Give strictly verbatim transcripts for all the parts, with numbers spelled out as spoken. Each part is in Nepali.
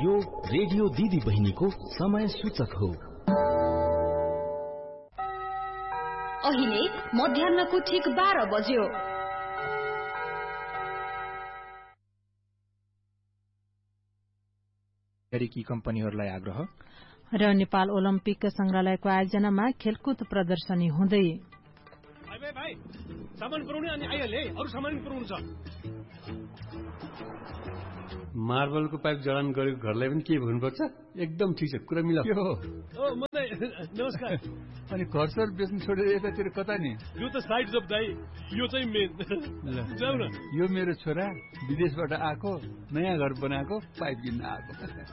यो रेडियो दिदी बहिनीको समय सूचक हो। अहिले मध्याह्नको ठिक बाह्र बज्यो। अमेरिकी कम्पनीहरूलाई आग्रह र नेपाल ओलम्पिक संग्रहालयको आयोजनामा खेलकुद प्रदर्शनी हुँदै। भाइ भाइ सामान पुर्याउने अनि आइहाले, अरु सामान पुर्याउनु छ। मार्बलको पाइप जडान गरेको घरलाई पनि के भन्नुपर्छ? एकदम ठिक छ, कुरा मिला। के हो? ओ मलाई नमस्कार। अनि घर सर बेच्नु छोडेर यतातिर कता नि? यो त साइड जब दाइ, यो चाहिँ मेन। जाऊ न। यो मेरो छोरा विदेशबाट आएको, नयाँ घर बनाएको, पाइप किन्न आएको।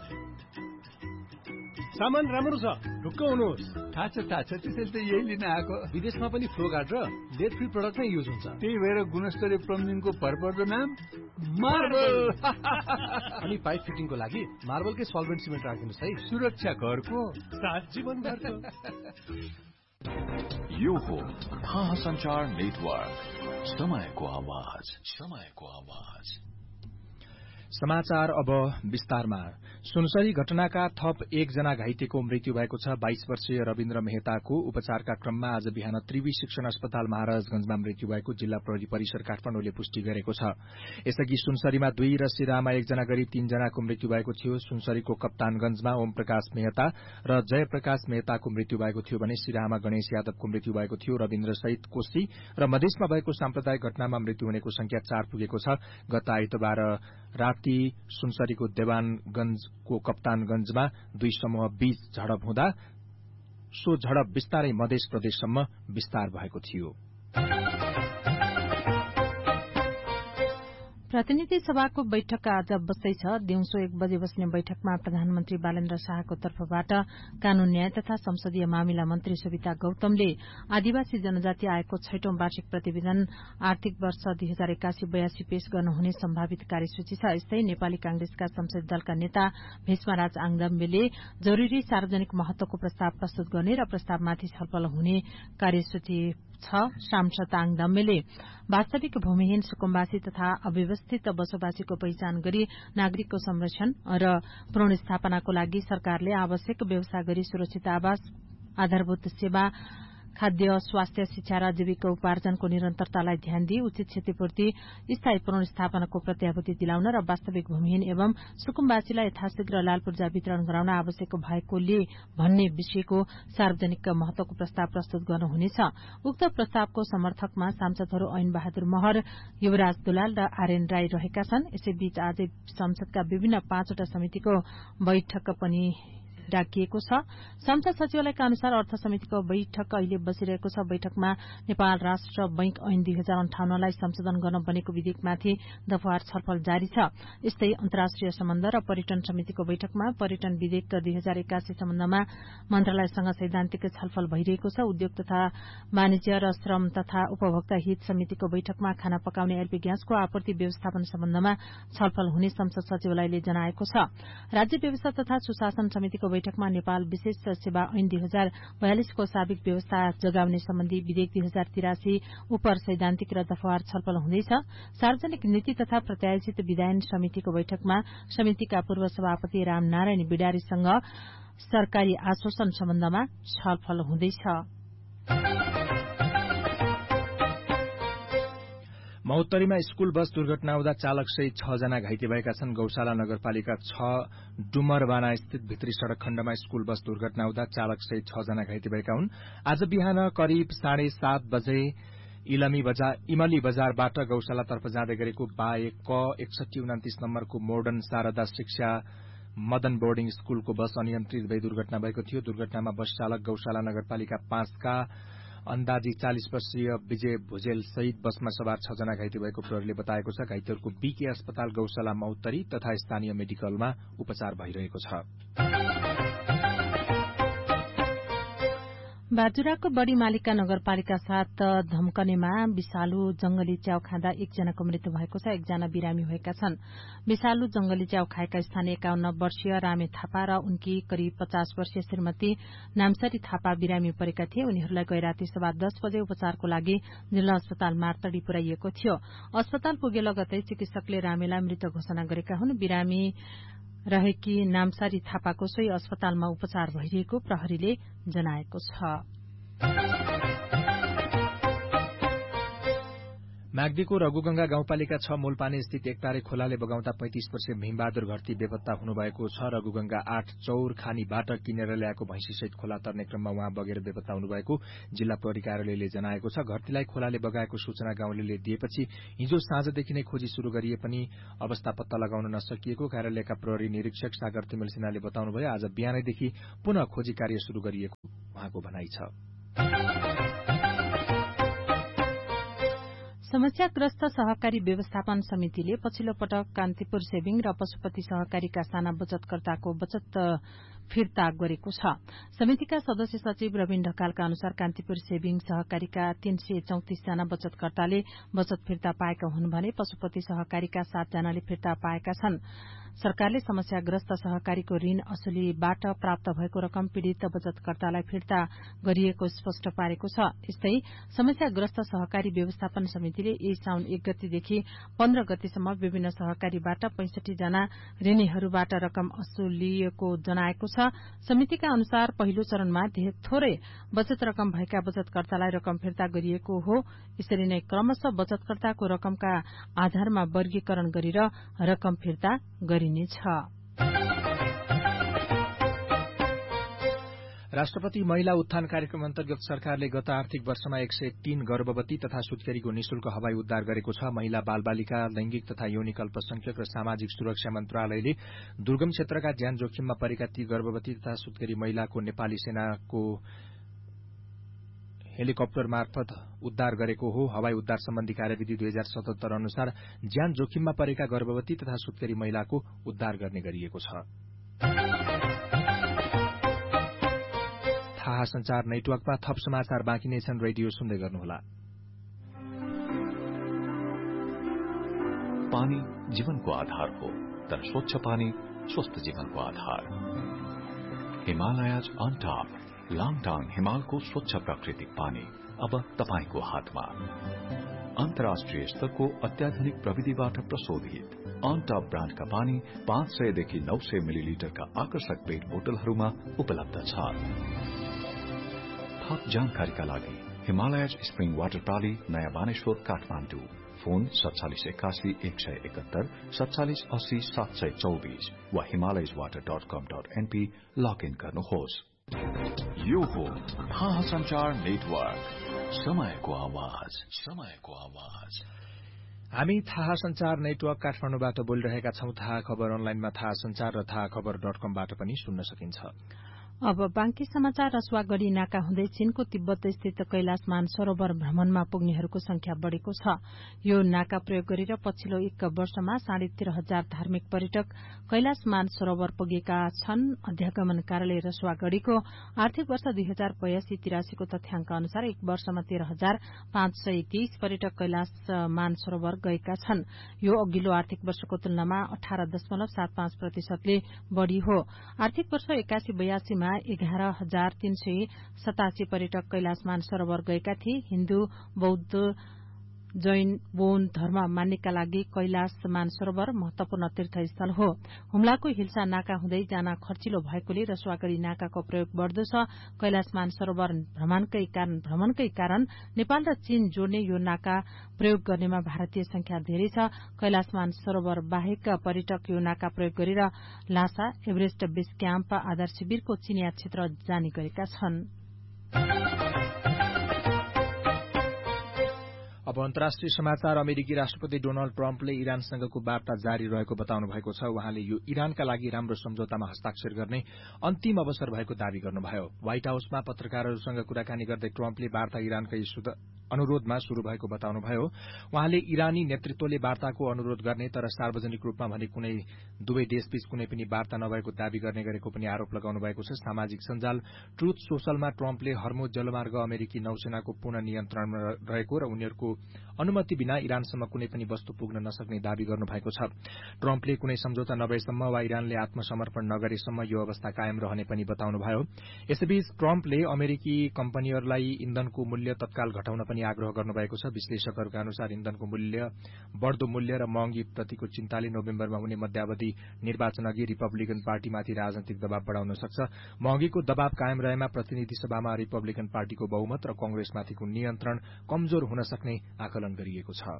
सामान राम्रो छ, ढुक्क हुनुहोस्। थाहा छ थाहा छ, त्यसैले त यही लिन आएको। विदेशमा पनि फ्लो गार्ड र लेड फ्री प्रडक्ट नै युज हुन्छ। त्यही भएर गुणस्तरीय प्लम्बिङको भरपर्दो नाम मार्बल। अनि पाइप फिटिङको लागि मार्बलकै सल्भेन्ट सिमेन्ट राखिदिनुहोस् है। सुरक्षा घरको साथ जीवनभरको। यो हो महासञ्चार नेटवर्क, समयको आवाज, समयको आवाज। समाचार अब विस्तारमा। सुनसरी घटनाका थप एकजना घाइतेको मृत्यु भएको छ। बाइस वर्षीय रविन्द्र मेहताको उपचारका क्रममा आज बिहान त्रिवी शिक्षण अस्पताल महाराजगंजमा मृत्यु भएको जिल्ला प्रहरी परिसर काठमाडौँले पुष्टि गरेको छ। यसअघि सुनसरीमा दुई र सिराहामा एकजना गरी तीनजनाको मृत्यु भएको थियो। सुनसरीको कप्तानगंजमा ओम प्रकाश मेहता र जयप्रकाश मेहताको मृत्यु भएको थियो भने सिराहामा गणेश यादवको मृत्यु भएको थियो। रविन्द्र सहित कोशी र मधेसमा भएको साम्प्रदायिक घटनामा मृत्यु हुनेको संख्या चार पुगेको छ। गत आइतबार राति सुनसरीको देवानगंजको कप्तानगंजमा दुई समूह बीच झडप हुँदा सो झडप बिस्तारै मधेस प्रदेशसम्म विस्तार भएको थियो। प्रतिनिधि सभाको बैठक आज बस्दैछ। दिउँसो एक बजे बस्ने बैठकमा प्रधानमन्त्री बालेन्द्र शाहको तर्फबाट कानून न्याय तथा संसदीय मामिला मन्त्री सविता गौतमले आदिवासी जनजाति आयोगको छैटौं वार्षिक प्रतिवेदन आर्थिक वर्ष दुई हजार एकासी बयासी पेश गर्नुहुने सम्भावित कार्यसूची छ। यस्तै नेपाली कांग्रेसका संसदीय दलका नेता भीष्मराज आङदाम्बेले जरूरी सार्वजनिक महत्वको प्रस्ताव प्रस्तुत गर्ने र प्रस्तावमाथि छलफल हुने कार्यसूची छ। सांसद आङदाम्बेले वास्तविक भूमिहीन सुकुम्बासी तथा अव्यवस्थित बसोबासीको पहिचान गरी नागरिकको संरक्षण र पुनर्स्थापनाको लागि सरकारले आवश्यक व्यवस्था गरी सुरक्षित आवास, आधारभूत सेवा, खाद्य, स्वास्थ्य, शिक्षा र जीविका उपार्जनको निरन्तरतालाई ध्यान दिई उचित क्षतिपूर्ति, स्थायी पुनर्स्थापनाको प्रत्याभूति दिलाउन र वास्तविक भूमिहीन एवं सुकुम्बासीलाई यथाशीघ्र लाल पूर्जा वितरण गराउन आवश्यक भएकोले भन्ने विषयको सार्वजनिक महत्वको प्रस्ताव प्रस्तुत गर्नुहुनेछ। उक्त प्रस्तावको समर्थकमा सांसदहरू ऐन बहादुर महर, युवराज दुलाल र आर्यन राई रहेका छन्। यसैबीच आज संसदका विभिन्न पाँचवटा समितिको बैठक पनि डाकिएको छ। संसद सचिवालयका अनुसार अर्थ समितिको बैठक अहिले बसिरहेको छ। बैठकमा नेपाल राष्ट्र बैंक ऐन दुई हजार अन्ठाउन्नलाई संशोधन गर्न बनेको विधेयकमाथि दफावार छलफल जारी छ। यस्तै अन्तर्राष्ट्रिय सम्बन्ध र पर्यटन समितिको बैठकमा पर्यटन विधेयक दुई हजार एकासी सम्बन्धमा मन्त्रालयसँग सैद्धान्तिक छलफल भइरहेको छ। उद्योग तथा वाणिज्य र श्रम तथा उपभोक्ता हित समितिको बैठकमा खाना पकाउने एलपी ग्यासको आपूर्ति व्यवस्थापन सम्बन्धमा छलफल हुने संसद सचिवालयले जनाएको छ। राज्य व्यवस्था तथा सुशासन समितिको बैठकमा नेपाल विशेष सेवा ऐन दुई हजार बयालिसको साबिक व्यवस्था जगाउने सम्बन्धी विधेयक दुई हजार तिरासी उप सैद्धान्तिक र दफावार छलफल हुँदैछ। सार्वजनिक नीति तथा प्रत्याशित विधायन समितिको बैठकमा समितिका पूर्व सभापति राम नारायण बिडारीसँग सरकारी आश्वासन सम्बन्धमा छलफल हुँदैछ। महोत्तरीमा स्कूल बस दुर्घटना हुँदा चालक सहित छ जना घाइते भएका छन्। गौशाला नगरपालिका छ डुमरबाना स्थित भित्री सड़क खण्डमा स्कूल बस दुर्घटना हुँदा चालक सहित छ जना घाइते भएका हुन्। आज बिहान करिब साढे सात बजे इलमी बजार इमली बजारबाट गौशालातर्फ जाँदै गरेको बाए क एकसठी उन्तिस नम्बरको मोडर्न शारदा शिक्षा मदन बोर्डिङ स्कूलको बस अनियन्त्रित भई दुर्घटना भएको थियो। दुर्घटनामा बस चालक गौशाला नगरपालिका पाँचका अन्दाजी चालीस वर्षीय विजय भुजेल सहित बसमा सवार छ जना घाइते भएको प्रहरीले बताएको छ। घाइतेहरूको बीके अस्पताल गौशाला महोत्तरी तथा स्थानीय मेडिकलमा उपचार भइरहेको छ। बाजुराको बड़ी मालिका नगरपालिका साथ धम्कनेमा विषालु जंगली च्याउ खाँदा एकजनाको मृत्यु भएको छ। एकजना बिरामी भएका छन्। विषालु जंगली च्याउ खाएका स्थानीय एकाउन्न वर्षीय रामे थापा र उनकी करिब पचास वर्षीय श्रीमती नामसरी थापा बिरामी परेका थिए। उनीहरूलाई गैराती सभा दस बजे उपचारको लागि जिल्ला अस्पताल मार्तडी पुर्याइएको थियो। अस्पताल पुगे लगतै चिकित्सकले रामेलाई मृत घोषणा गरेका हुन्। बिरामी रहेकी नामसारी थापाको सोही अस्पतालमा उपचार भइरहेको प्रहरीले जनाएको छ। म्याग्दीको रघुगंगा गाउँपालिका छ मूलपानी स्थित एकतारे खोलाले बगाउँदा पैंतिस वर्षीय भीमबहादुर घरती बेपत्ता हुनुभएको छ। रघुगंगा आठ चौर खानीबाट किनेर ल्याएको भैंसीसहित खोला तर्ने क्रममा उहाँ बगेर बेपत्ता हुनुभएको जिल्ला प्रहरी कार्यालयले जनाएको छ। घरतीलाई खोलाले बगाएको सूचना गाउँलेले दिएपछि हिजो साँझदेखि नै खोजी शुरू गरिए पनि अवस्था पत्ता लगाउन नसकिएको कार्यालयका प्रहरी निरीक्षक सागर तिमेल सिन्हाले बताउनुभयो। आज बिहानैदेखि पुनः खोजी कार्य शुरू गरिएको उहाँको भनाइ छ। समस्याग्रस्त सहकारी व्यवस्थापन समितिले पछिल्लो पटक कान्तिपुर सेभिङ र पशुपति सहकारीका साना बचतकर्ताको बचत फिर्ता गरेको छ। समितिका सदस्य सचिव रविन ढकालका अनुसार कान्तिपुर सेभिङ सहकारीका तीन सय चौतिस जना बचतकर्ताले बचत फिर्ता पाएका हुन् भने पशुपति सहकारीका सात जनाले फिर्ता पाएका छन्। सरकारले समस्याग्रस्त सहकारीको ऋण असुलीबाट प्राप्त भएको रकम पीड़ित बचतकर्तालाई फिर्ता गरिएको स्पष्ट पारेको छ। यस्तै समस्याग्रस्त सहकारी व्यवस्थापन समितिले यही साउन एक गतेदेखि पन्ध्र गतेसम्म विभिन्न सहकारीबाट पैंसठी जना ऋणीहरूबाट रकम असुलिएको जनाएको छ। समितिका अनुसार पहिलो चरणमा थोरै बचत रकम भएका बचतकर्तालाई रकम फिर्ता गरिएको हो। यसरी नै क्रमशः बचतकर्ताको रकमका आधारमा वर्गीकरण गरेर रकम फिर्ता गरिनेछ। राष्ट्रपति महिला उत्थान कार्यक्रम अन्तर्गत सरकारले गत आर्थिक वर्षमा एक सय तीन गर्भवती तथा सुत्केरीको निशुल्क हवाई उद्धार गरेको छ। महिला बाल बालिका लैंगिक तथा यौनिक अल्पसंख्यक र सामाजिक सुरक्षा मन्त्रालयले दुर्गम क्षेत्रका ज्यान जोखिममा परेका ती गर्भवती तथा सुत्केरी महिलाको नेपाली सेनाको हेलिकप्टर मार्फत उद्धार गरेको हो। हवाई उद्धार सम्बन्धी कार्यविधि दुई हजार सतहत्तर अनुसार ज्यान जोखिममा परेका गर्भवती तथा सुत्केरी महिलाको उद्धार गर्ने गरिएको छ। थाहा संचार नेटवर्कमा थप समाचार बाँकी नै छन्। रेडियो सुन्दै गर्नुहोला। पानी जीवनको आधार हो, तर स्वच्छ पानी स्वस्थ जीवनको आधार। हिमालयज अन टप लाङटाङ हिमालको स्वच्छ प्राकृतिक पानी अब तपाईको हातमा। अन्तर्राष्ट्रिय स्तरको अत्याधुनिक प्रविधिबाट प्रशोधित अन टप ब्रान्डका पानी पाँच सयदेखि नौ सय मिलिलिटरका आकर्षक पेट बोतलहरूमा उपलब्ध छ। थप जानकारीका लागि हिमालयज स्प्रिङ वाटर प्राली नयाँ बानेश्वर काठमाडौँ। फोन सत्तालिस एकासी एक सय एकहत्तर सत्तालिस अस्सी सात सय चौबीस वा हिमालयज वाटर डट कम डट एनपी लगइन गर्नुहोस्। यो हो थाहा संचार नेटवर्क, समयको आवाज, समयको आवाज। हामी थाहा संचार नेटवर्क काठमाडौँबाट बोलिरहेका छौं। थाहा खबर अनलाइनमा थाहा संचार र थाहा खबर डट कमबाट पनि सुन्न सकिन्छ। अब बाँकी समाचार। रसुवागढ़ी नाका हुँदै चीनको तिब्बत स्थित कैलाश मानसरोवर भ्रमणमा पुग्नेहरूको संख्या बढ़ेको छ। यो नाका प्रयोग गरेर पछिल्लो एक वर्षमा साढे तेह्र हजार धार्मिक पर्यटक कैलाश मानसरोवर पुगेका छन्। अध्यागमन कार्यालय रसुवागढ़ीको आर्थिक वर्ष दुई हजार बयासी तिरासीको तथ्याङ्क अनुसार एक वर्षमा तेह्र हजार पाँच सय तेइस पर्यटक कैलाश मानसरोवर गएका छन्। यो अघिल्लो आर्थिक वर्षको तुलनामा अठार दशमलव सात पाँच प्रतिशतले बढ़ी हो। आर्थिक वर्ष एकासी बयासीमा एघार हजार तीन सय सतासी पर्यटक कैलाश मानसरोवर गएका थिए। हिन्दू बौद्ध जैन बौद्ध धर्म मान्नेका लागि कैलाश मानसरोवर महत्वपूर्ण तीर्थस्थल हो। हुम्लाको हिल्सा नाका हुँदै जान खर्चिलो भएकोले रसुवागढ़ी नाकाको प्रयोग बढ़दो छ। कैलाश मानसरोवर भ्रमणकै कारण भ्रमणकै कारण नेपाल र चीन जोड्ने यो नाका प्रयोग गर्नेमा भारतीय संख्या धेरै छ। कैलाश मानसरोवर बाहेक पर्यटक यो नाका प्रयोग गरेर लासा एभरेस्ट बेस क्याम्प आधार शिविरको चिनिया क्षेत्र जाने गरेका छन्। अब अन्तर्राष्ट्रिय समाचार। अमेरिकी राष्ट्रपति डोनाल्ड ट्रम्पले इरानसँगको वार्ता जारी रहेको बताउनु भएको छ। उहाँले यो इरानका लागि राम्रो सम्झौतामा हस्ताक्षर गर्ने अन्तिम अवसर भएको दावी गर्नुभयो। व्हाइट हाउसमा पत्रकारहरूसँग कुराकानी गर्दै ट्रम्पले वार्ता इरानकै अनुरोधमा शुरू भएको बताउनुभयो। उहाँले इरानी नेतृत्वले वार्ताको अनुरोध गर्ने तर सार्वजनिक रूपमा भने कुनै दुवै देशबीच कुनै पनि वार्ता नभएको दावी गर्ने गरेको पनि आरोप लगाउनु भएको छ। सामाजिक सञ्जाल ट्रुथ सोशलमा ट्रम्पले हर्मुज जलमार्ग अमेरिकी नौसेनाको पूर्ण नियन्त्रणमा रहेको र उनीहरूको अनुमति बिना इरानसम्म कुनै पनि वस्तु पुग्न नसक्ने दावी गर्नुभएको छ। ट्रम्पले कुनै सम्झौता नभएसम्म वा इरानले आत्मसमर्पण नगरेसम्म यो अवस्था कायम रहने पनि बताउनुभयो। यसैबीच ट्रम्पले अमेरिकी कम्पनीहरूलाई इन्धनको मूल्य तत्काल घटाउन पनि पनि आग्रह गर्नुभएको छ। विश्लेषकहरूका अनुसार इन्धनको मूल्य बढ़दो मूल्य र महँगी प्रतिको चिन्ताले नोभेम्बरमा हुने मध्यावधि निर्वाचन अघि रिपब्लिकन पार्टीमाथि राजनैतिक दबाव बढ़ाउन सक्छ। महँगीको दबाव कायम रहेमा प्रतिनिधि सभामा रिपब्लिकन पार्टीको बहुमत र कंग्रेसमाथिको नियन्त्रण कमजोर हुन सक्ने आकलन गरिएको छ।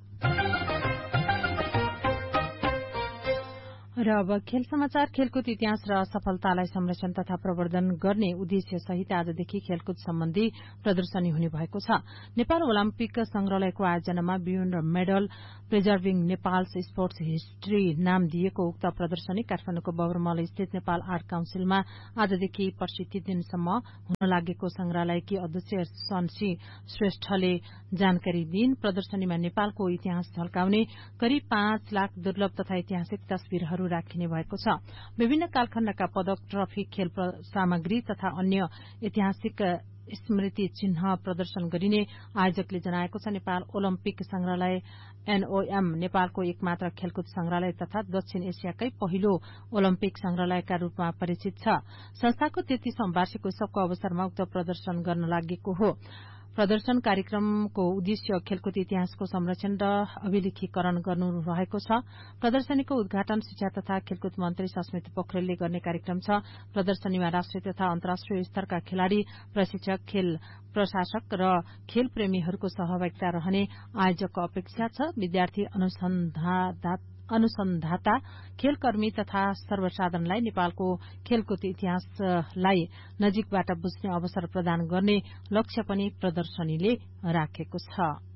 र अब खेल समाचार। खेलकुद इतिहास र सफलतालाई संरक्षण तथा प्रवर्धन गर्ने उद्देश्य सहित आजदेखि खेलकुद सम्बन्धी प्रदर्शनी हुने भएको छ। नेपाल ओलम्पिक संग्रहालयको आयोजनामा विभिन्न medal preserving Nepals sports history नाम दिएको उक्त प्रदर्शनी काठमाडौँको बबरमल स्थित नेपाल आर्ट काउन्सिलमा आजदेखि पर्सि तीन दिनसम्म हुन लागेको संग्रहालयकी अध्यक्ष सन्सी श्रेष्ठले जानकारी दिइन्। प्रदर्शनीमा नेपालको इतिहास झल्काउने करिब पाँच लाख दुर्लभ तथा ऐतिहासिक तस्विरहरू राखिने भएको छ। विभिन्न कालखण्डका पदक, ट्रफी, खेल सामग्री तथा अन्य ऐतिहासिक स्मृति चिन्ह प्रदर्शन गरिने आयोजकले जनाएको छ। नेपाल ओलम्पिक संग्रहालय एनओएम नेपालको एकमात्र खेलकुद संग्रहालय तथा दक्षिण एसियाकै पहिलो ओलम्पिक संग्रहालयका रूपमा परिचित छ। संस्थाको तेत्तीसौं वार्षिक उत्सवको अवसरमा उक्त प्रदर्शन गर्न लागेको हो। प्रदर्शन कार्यक्रमको उद्देश्य खेलकुद इतिहासको संरक्षण र अभिलेखीकरण गर्नु रहेको छ। प्रदर्शनीको उद्घाटन शिक्षा तथा खेलकुद मन्त्री सस्मित पोखरेलले गर्ने कार्यक्रम छ। प्रदर्शनीमा राष्ट्रिय तथा अन्तर्राष्ट्रिय स्तरका खेलाड़ी, प्रशिक्षक, खेल प्रशासक र खेल प्रेमीहरूको सहभागिता रहने आयोजकको अपेक्षा छ। विद्यार्थी, अनुसन्धाता अनुसन्धाता, खेलकर्मी तथा सर्वसाधारणलाई नेपालको खेलकुद इतिहासलाई नजिकबाट बुझ्ने अवसर प्रदान गर्ने लक्ष्य पनि प्रदर्शनीले राखेको छ।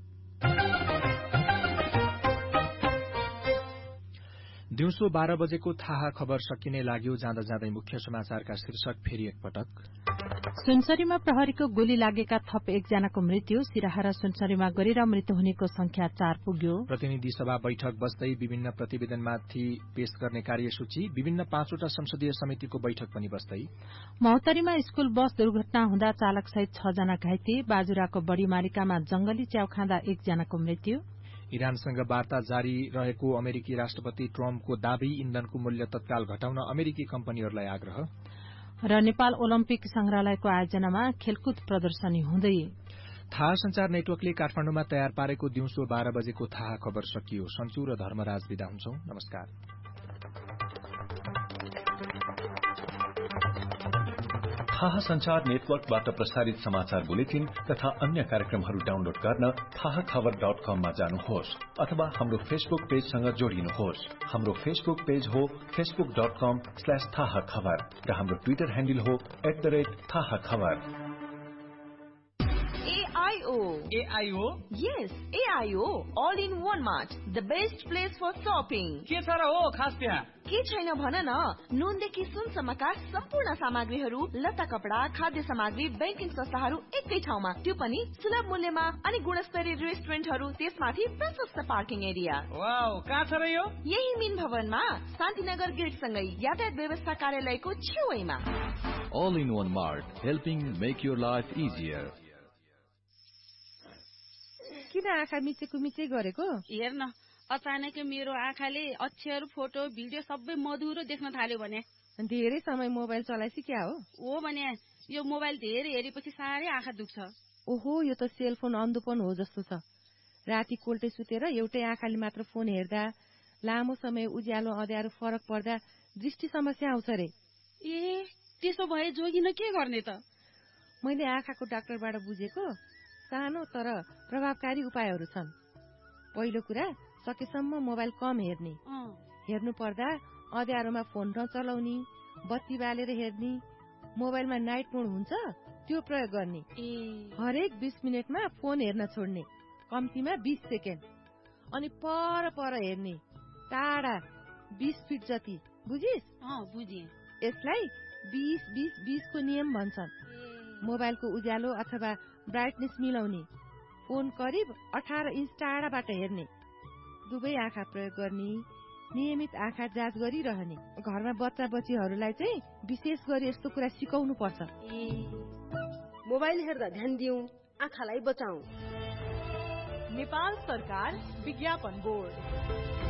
दिउँसो बाह्र बजेको थाहा खबर सकिने लाग्यो। जाँदा जाँदै मुख्य समाचारका शीर्षक फेरि एकपटक। सुनसरीमा प्रहरीको गोली लागेका थप एकजनाको मृत्यु। सिराहा र सुनसरीमा गरेर मृत्यु हुनेको संख्या चार पुग्यो। प्रतिनिधि सभा बैठक बस्दै विभिन्न प्रतिवेदनमाथि पेश गर्ने कार्यसूची। विभिन्न पाँचवटा संसदीय समितिको बैठक पनि बस्दै। महोत्तरीमा स्कूल बस दुर्घटना हुँदा चालक सहित छ जना घाइते। बाजुराको बड़ीमारिकामा जंगली च्याउ खाँदा एकजनाको मृत्यु। इरानसँग वार्ता जारी रहेको अमेरिकी राष्ट्रपति ट्रम्पको दावी। इन्धनको मूल्य तत्काल घटाउन अमेरिकी कम्पनीहरूलाई आग्रह। र नेपाल ओलम्पिक संग्रहालयको आयोजनामा खेलकुद प्रदर्शनी हुँदै। थाहा संचार नेटवर्कले काठमाडौँमा तयार पारेको दिउँसो बाह्र बजेको थाहा खबर सकियो। सन्चु र धर्मराज विदा हुन्छौं। नमस्कार। थाहा संचार नेटवर्कबाट प्रसारित समाचार बुलेटिन तथा अन्य कार्यक्रमहरू डाउनलोड गर्न थाहा खबर डट कममा जानुहोस् अथवा हाम्रो फेसबुक पेजसँग जोडिनुहोस्। हाम्रो फेसबुक पेज हो फेसबुक डट कम स्ल्याश थाहा खबर र हाम्रो ट्विटर ह्यान्डल हो एट द रेट थाहा खबर। A I O? Yes, A I O. All in one mart. The best place for shopping. के छ र हो खास त्यहाँ? के छैन भन न। नुनदेखि सुनसम्मका सम्पूर्ण सामग्रीहरू, लत्ता कपडा, खाद्य सामग्री, बैंकिङ संस्थाहरू एकै ठाउँमा, त्यो पनि सुलभ मूल्यमा। अनि गुणस्तरीय रेस्टुरेन्टहरू, त्यसमाथि प्रशस्त पार्किङ एरिया। वाउ, कहाँ छ र यो? यही मिन भवनमा शान्तिनगर गेटसँगै यातायात व्यवस्था कार्यालयको छेउमा। All in one mart, helping make your life easier. किन आँखा मिचेको मिचै गरेको? हेर्न, अचानक मेरो आँखाले अक्षर, फोटो, भिडियो सबै मधुरो देख्न थाल्यो भने। धेरै समय मोबाइल चलाइसी क्या हो? हो भने यो मोबाइल धेरै हेरेपछि साह्रै आँखा दुख्छ। ओहो, यो त सेलफोन अन्धोपन हो जस्तो छ। राति कोल्टे सुतेर एउटै आँखाले मात्र फोन हेर्दा, लामो समय उज्यालो अँध्यारो फरक पर्दा दृष्टि समस्या आउँछ रे। ए, त्यसो भए जोगिन के गर्ने त? मैले आँखाको डाक्टरबाट बुझेको सानो तर प्रभावकारी उपायहरू छन्। पहिलो कुरा, सकेसम्म मोबाइल कम हेर्ने। हेर्नु पर्दा अँध्यारोमा फोन नचलाउने, बत्ती बालेर हेर्ने, मोबाइलमा नाइट मोड हुन्छ त्यो प्रयोग गर्ने। हरेक बीस मिनटमा फोन हेर्न छोड्ने, कम्तीमा बीस सेकेन्ड। अनि पर पर हेर्ने, टाढा बीस फिट जति। बुझिस्? बुझे। यसलाई बीस बीस बीस को नियम भन्छन्। मोबाइलको उज्यालो अथवा ब्राइटनेस मिलाउने, फोन करिब अठार इंच टाढाबाट हेर्ने, दुवै आँखा प्रयोग गर्ने, नियमित आँखा जाँच गरिरहने। घरमा बच्चा बच्चीहरूलाई चाहिँ विशेष गरी यस्तो कुरा सिकाउनु पर्छ। मोबाइल हेर्दा ध्यान दिउँ, आँखालाई बचाऊ। नेपाल सरकार विज्ञापन बोर्ड।